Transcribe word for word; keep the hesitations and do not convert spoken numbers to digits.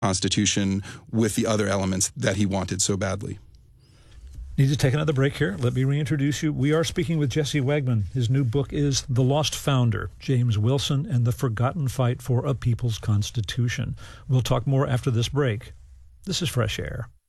Constitution with the other elements that he wanted so badly. Need to take another break here. Let me reintroduce you. We are speaking with Jesse Wegman. His new book is The Lost Founder, James Wilson and the Forgotten Fight for a People's Constitution. We'll talk more after this break. This is Fresh Air.